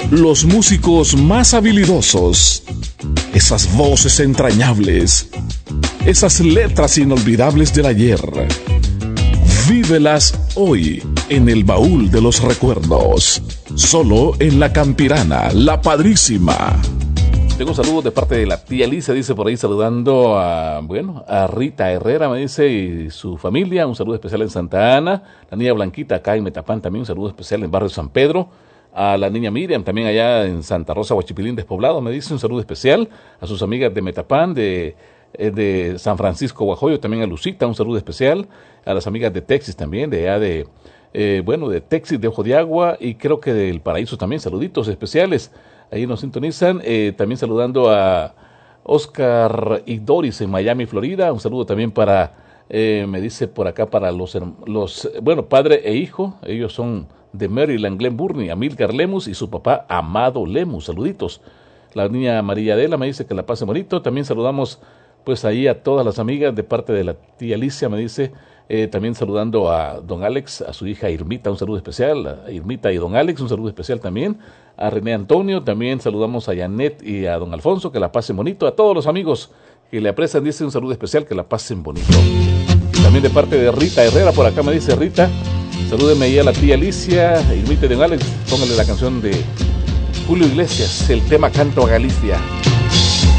Los músicos más habilidosos, esas voces entrañables, esas letras inolvidables del ayer. Vívelas hoy en el baúl de los recuerdos, solo en La Campirana, La Padrísima. Tengo saludos de parte de la tía Alicia, dice por ahí, saludando a Rita Herrera, me dice, y su familia. Un saludo especial en Santa Ana. La niña Blanquita acá en Metapán también, un saludo especial en Barrio San Pedro. A la niña Miriam, también allá en Santa Rosa, Huachipilín, Despoblado, me dice un saludo especial. A sus amigas de Metapán, de San Francisco, Guajoyo, también a Lucita, un saludo especial. A las amigas de Texas también, de allá de Texas, de Ojo de Agua, y creo que del Paraíso también, saluditos especiales. Ahí nos sintonizan, también saludando a Oscar y Doris en Miami, Florida. Un saludo también para, me dice por acá, para los padre e hijo. Ellos son de Maryland, Glen Burnie, Amílcar Lemus y su papá Amado Lemus. Saluditos. La niña María Adela me dice que la pase bonito. También saludamos pues ahí a todas las amigas de parte de la tía Alicia, me dice. También saludando a don Alex, a su hija Irmita, un saludo especial. A Irmita y don Alex, un saludo especial también. A René Antonio, también saludamos a Janet y a don Alfonso, que la pasen bonito. A todos los amigos que le aprecian, dice un saludo especial, que la pasen bonito. Y también de parte de Rita Herrera, por acá me dice Rita, salúdeme ahí a la tía Alicia, Irmita y don Alex, póngale la canción de Julio Iglesias, el tema Canto a Galicia.